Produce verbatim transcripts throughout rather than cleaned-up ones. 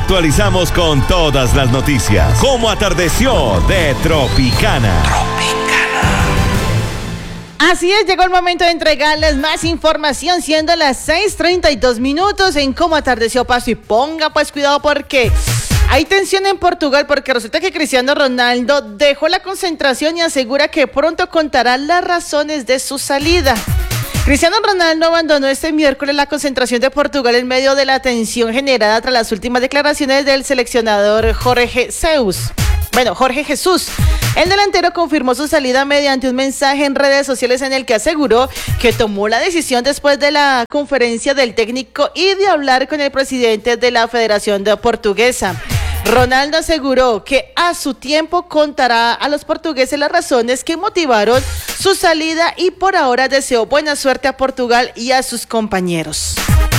actualizamos con todas las noticias. Cómo atardeció de Tropicana. Tropicana. Así es, llegó el momento de entregarles más información, siendo las seis treinta y dos minutos en Cómo atardeció Pasto. Y ponga pues cuidado porque hay tensión en Portugal, porque resulta que Cristiano Ronaldo dejó la concentración y asegura que pronto contará las razones de su salida. Cristiano Ronaldo abandonó este miércoles la concentración de Portugal en medio de la tensión generada tras las últimas declaraciones del seleccionador Jorge Jesus. Bueno, Jorge Jesús. El delantero confirmó su salida mediante un mensaje en redes sociales en el que aseguró que tomó la decisión después de la conferencia del técnico y de hablar con el presidente de la Federación de Portuguesa. Ronaldo aseguró que a su tiempo contará a los portugueses las razones que motivaron su salida y por ahora deseó buena suerte a Portugal y a sus compañeros.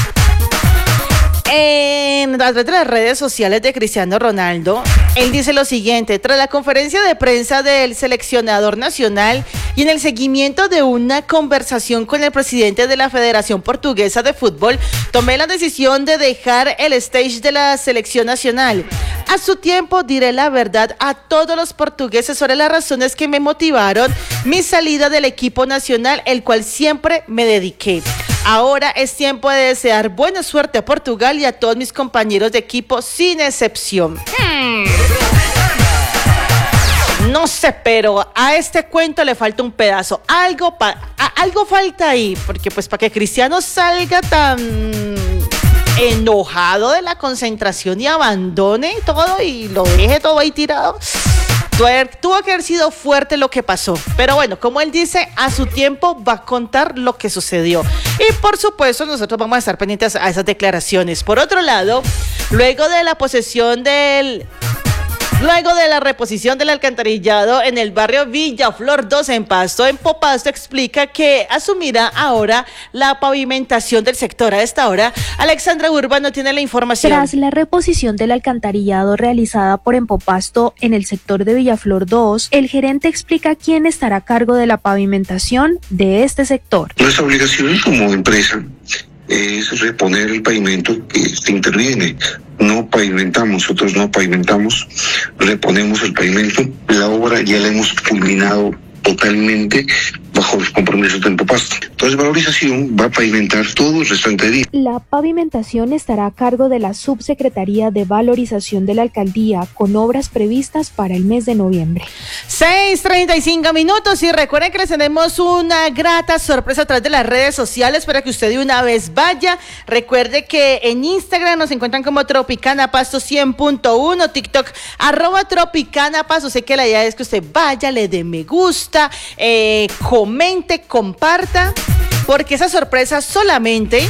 En a través de las redes sociales de Cristiano Ronaldo, él dice lo siguiente: tras la conferencia de prensa del seleccionador nacional y en el seguimiento de una conversación con el presidente de la Federación Portuguesa de Fútbol, tomé la decisión de dejar el stage de la selección nacional. A su tiempo diré la verdad a todos los portugueses sobre las razones que me motivaron mi salida del equipo nacional, el cual siempre me dediqué. Ahora es tiempo de desear buena suerte a Portugal y a todos mis compañeros de equipo sin excepción. Hmm. No sé, pero a este cuento le falta un pedazo. Algo, pa- a- algo falta ahí, porque pues para que Cristiano salga tan enojado de la concentración y abandone todo y lo deje todo ahí tirado, tuvo que haber sido fuerte lo que pasó. Pero bueno, como él dice, a su tiempo va a contar lo que sucedió. Y por supuesto, nosotros vamos a estar pendientes a esas declaraciones. Por otro lado, luego de la posesión del... Luego de la reposición del alcantarillado en el barrio Villaflor dos en Pasto, en Popasto explica que asumirá ahora la pavimentación del sector. A esta hora, Alexandra Urbano tiene la información. Tras la reposición del alcantarillado realizada por Empopasto en el sector de Villaflor dos, el gerente explica quién estará a cargo de la pavimentación de este sector. Nuestra obligación como empresa es reponer el pavimento que se interviene. No pavimentamos, nosotros no pavimentamos, reponemos el pavimento. La obra ya la hemos culminado totalmente bajo los compromisos de Empopasto. Entonces, valorización va a pavimentar todo el restante de día. La pavimentación estará a cargo de la Subsecretaría de Valorización de la Alcaldía, con obras previstas para el mes de noviembre. seis treinta y cinco minutos y recuerden que les tenemos una grata sorpresa a través de las redes sociales para que usted de una vez vaya. Recuerde que en Instagram nos encuentran como Tropicana Pasto cien punto uno, TikTok arroba Tropicana Pasto. Sé que la idea es que usted vaya, le dé me gusta, eh, comente, comparta, porque esa sorpresa solamente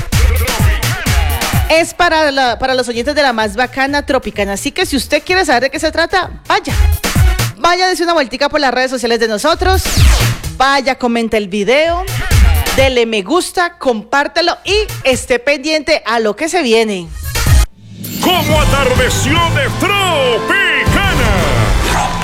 es para, la, para los oyentes de la más bacana Tropicana. Así que si usted quiere saber de qué se trata, vaya. Vaya, dése una vueltica por las redes sociales de nosotros. Vaya, comente el video, dele me gusta, compártalo y esté pendiente a lo que se viene. Cómo atardeció de Tropicana.